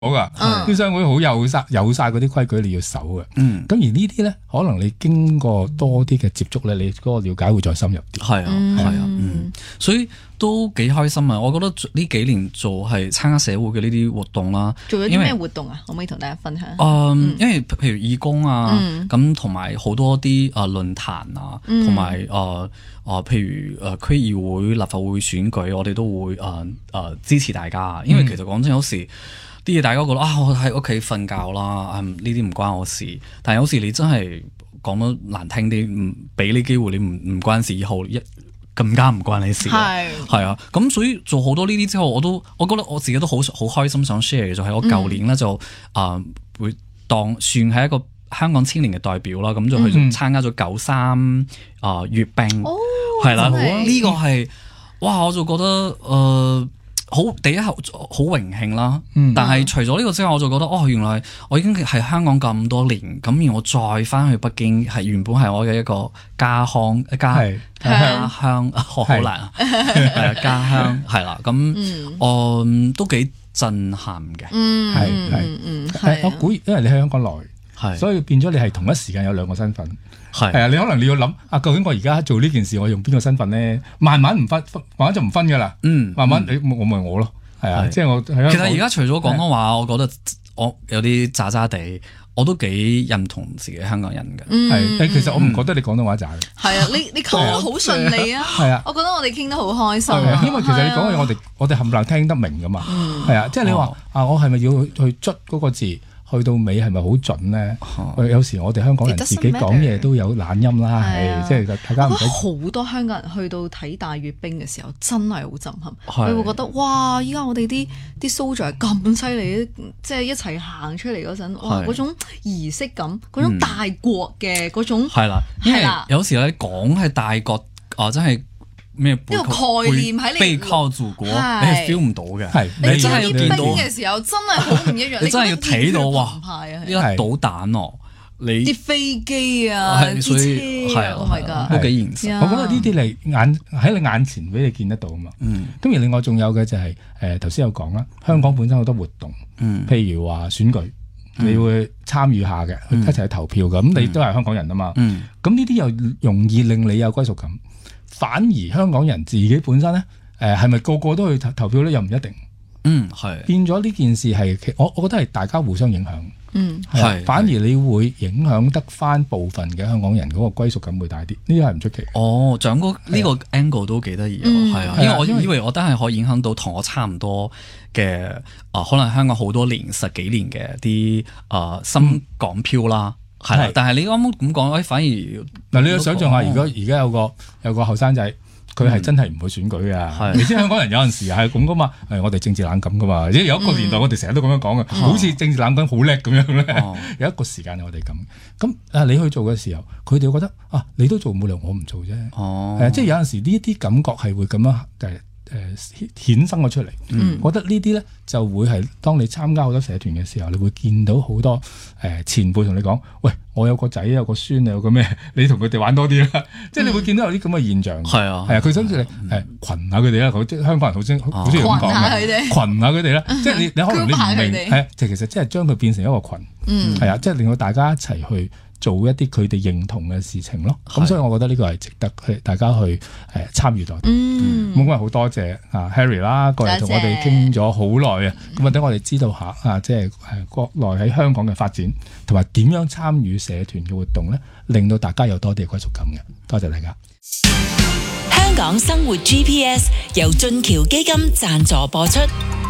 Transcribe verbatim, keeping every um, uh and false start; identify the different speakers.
Speaker 1: 噶，啲商會好有晒有晒嗰啲規矩你要守嘅。嗯，咁而呢啲咧，可能你經過多啲嘅接觸咧，你嗰個了解會再深入啲。
Speaker 2: 係啊，係啊，嗯，所以都幾開心啊！我覺得呢幾年做係參加社會嘅呢啲活動啦。
Speaker 3: 做咗啲咩活動啊？可唔可以同大家分享？
Speaker 2: 誒，因為譬如義工啊，咁同埋好多啲誒論壇啊，同埋誒誒，譬如誒區議會、立法會選舉，我哋都會誒誒支持大家。因為其實講真，有時啲嘢大家覺得啊，我喺屋企瞓覺啦，呢啲唔關我事。但係有時你真係講得難聽啲，唔俾你機會，你唔唔關事，以後一更加唔關你事。係係啊，咁所以做好多呢啲之後，我都我覺得我自己都好好開心，想 share 嘅就係我舊年咧就啊、呃、會當算係一個香港青年嘅代表啦，咁就去參加咗九三啊閱兵，係啦，呢個係哇，我就覺得誒。呃好第一好好榮幸啦，嗯、但係除咗呢個之外，我就覺得哦，原來我已經係香港咁多年，咁而我再翻去北京，係原本係我嘅一個家鄉家家鄉，好難啊，係啊家鄉係啦，咁我都幾震撼嘅，
Speaker 1: 係係係，我估因為你喺香港來，所以變咗你係同一時間有兩個身份。係啊，你可能你要諗啊，究竟我而家做呢件事，我用邊個身份咧？慢慢唔分，慢慢就唔分噶啦。嗯，慢慢你我咪我咯，係啊，即係我。其
Speaker 2: 實而家除咗廣東話，我覺得我有啲渣渣地，我都幾認同自己香港人嘅。
Speaker 1: 係，其實我唔覺得你廣東話渣嘅。
Speaker 3: 係啊，你你講得好順利啊。係啊，我覺得我哋傾得好開心。
Speaker 1: 因為其實你講嘅我哋我哋冚唪唥聽得明噶嘛。係啊，即係你話啊，我係咪要去捽嗰個字？去到尾係咪好準咧？哦、有時我哋香港人自己講嘢都有懶音啦，係即係大家唔使。
Speaker 3: 好多香港人去到睇大閱兵嘅時候，真係好震撼。你會覺得哇！依家我哋啲啲 soldier 咁犀利，即係一齊行出嚟嗰陣，哇！嗰種儀式感，嗰種大國嘅嗰種
Speaker 2: 係啦，因為有時咧講係大國啊，真係。咩？呢
Speaker 3: 個概念喺你
Speaker 2: 背靠祖國，你係 feel 唔到嘅。係
Speaker 3: 你真係要見到嘅時候，真係好唔一樣。
Speaker 2: 你真係要睇到哇！呢粒導彈哦，你
Speaker 3: 啲飛機啊，啲車啊，Oh my god，
Speaker 2: 都幾現實。
Speaker 1: 我覺得呢啲你眼喺你眼前俾你見得到啊嘛。嗯。咁而另外仲有嘅就係誒頭先有講啦，香港本身好多活動，譬如話選舉，你會參與下嘅，一齊去投票嘅。咁你都係香港人啊嘛。嗯。咁呢啲又容易令你有歸屬感。反而香港人自己本身咧，誒係咪個個都去投投票咧？又唔一定。嗯，係變咗呢件事係，我我覺得係大家互相影響。嗯，係。反而你會影響得翻部分嘅香港人嗰個歸屬感會大啲，呢個係唔出奇。
Speaker 2: 哦，長哥呢個 angle 都幾得意啊！係啊，因為我以為我都係可以影響到同我差唔多嘅啊，可能香港好多年、十幾年嘅啲啊新港漂啦。係啦，但係你啱啱咁講，誒，反而
Speaker 1: 嗱，你要想象下，如果而家有個有個後生仔，佢係真係唔去選舉啊！你知香港人有陣時係咁噶嘛？誒，我哋政治冷感噶嘛？即係有一個年代，我哋成日都咁樣講嘅，好似政治冷感好叻咁樣咧。有一個時間我哋咁，咁啊，你去做嘅時候，佢哋會覺得啊，你都做冇理由我唔做啫。哦，係啊，即係有陣時呢啲感覺係會咁樣誒。誒衍生咗出嚟，嗯、我覺得呢啲咧就會係當你參加好多社團嘅時候，你會見到好多誒、呃、前輩同你講，喂，我有個仔，有個孫，有個咩，你同佢哋玩多啲啦，嗯、即係你會見到有啲咁嘅現象。係啊，係啊，佢想住你誒羣下佢哋啦，即係香港人好中好中意咁講嘅，羣下佢哋啦，即係你你可能你唔明係啊，就其實即係將佢變成一個群，係、嗯、啊，即係令到大家一齊去做一啲佢哋認同嘅事情咯，咁所以我覺得呢個係值得去大家去誒參與到。嗯，咁今日好多謝啊 Harry 啦，過嚟同我哋傾咗好耐啊，咁啊等我哋知道下啊，即係誒國內喺香港嘅發展，同埋點樣參與社團嘅活動咧，令到大家有多啲嘅歸屬感嘅。多謝大家。
Speaker 4: 香港生活 G P S 由俊橋基金贊助播出。